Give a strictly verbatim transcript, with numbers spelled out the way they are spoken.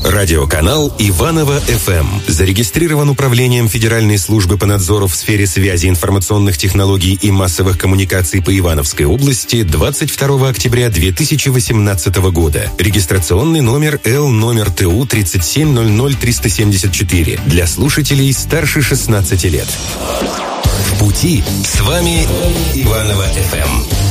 Радиоканал Иваново-эф эм зарегистрирован Управлением Федеральной службы по надзору в сфере связи, информационных технологий и массовых коммуникаций по Ивановской области двадцать второго октября две тысячи восемнадцатого года. Регистрационный номер Л номер Т У тридцать семь ноль ноль триста семьдесят четыре для слушателей старше шестнадцати лет. В пути с вами Иваново-эф эм.